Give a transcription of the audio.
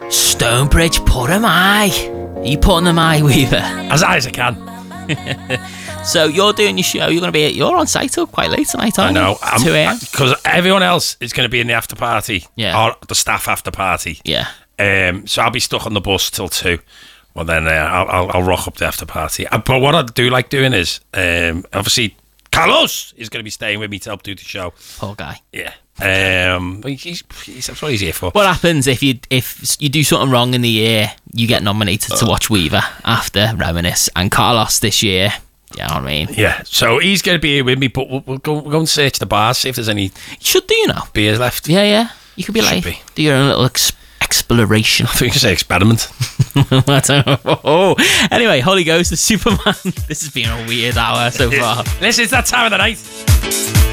Stonebridge, put 'em high. Are you putting them high, Weaver? As high as I can. So you're doing your show. You're on site till quite late tonight, aren't you? I know. 2 a.m. Because everyone else is going to be in the after party. Yeah. Or the staff after party. Yeah. So I'll be stuck on the bus till 2. Well, then I'll rock up the after party. But what I do like doing is, obviously, Carlos is going to be staying with me to help do the show. Poor guy. Yeah. That's what he's here for. What happens if you do something wrong in the year? You get nominated to watch Weaver after Reminisce, and Carlos this year. You know what I mean? Yeah. So he's going to be here with me, but we'll go and search the bars, see if there's any You should do, beers left. Yeah. You could be Should like, be. do your own little exploration. I think you say experiment. I don't know. Oh. Anyway, Holy Ghost, the Superman. This has been a weird hour so far. This is that time of the night.